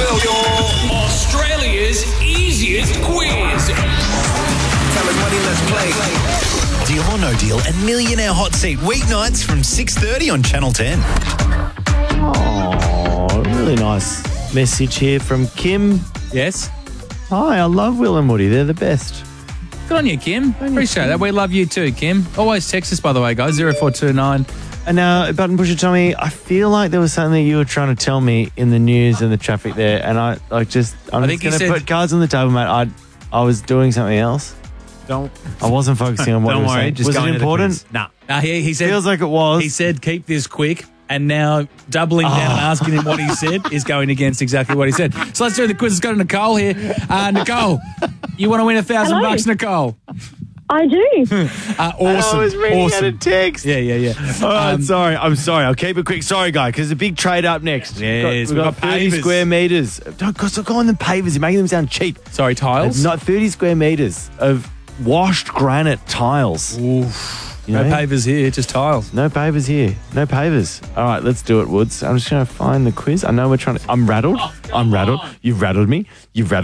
Australia's easiest quiz. Tell us money, let's play. Deal or No Deal and Millionaire Hot Seat weeknights from 6:30 on Channel 10. Oh, really nice message here from Kim. Yes. Hi, I love Will and Woody. They're the best. Good on you, Kim. Appreciate that. We love you too, Kim. Always text us, by the way, guys. 0429. And now, Button Pusher Tommy, I feel like there was something that you were trying to tell me in the news and the traffic there, and I'm I just think going you to said- put cards on the table, mate. I was doing something else. I wasn't focusing on what Don't you were worry, saying. just was go it into the important? quiz. Nah. He said, Feels like it was. He said, keep this quick. And now doubling down and asking him what he said is going against exactly what he said. So let's do the quiz. Let's go to Nicole here. Nicole, you want to win $1,000, Nicole? I do. Awesome. I was reading out a awesome. text. Yeah. All right, sorry. I'm sorry. I'll keep it quick. Sorry, guy, because there's a big trade up next. Yes, we've got 30 pavers. square metres. Don't go on the pavers. You're making them sound cheap. Sorry, tiles? Not 30 square metres of washed granite tiles. Oof. You No know? pavers here, just tiles. No pavers here. No pavers. All right, let's do it, Woods. I'm just going to find the quiz. I know we're trying to... I'm rattled. You've rattled me. You've rattled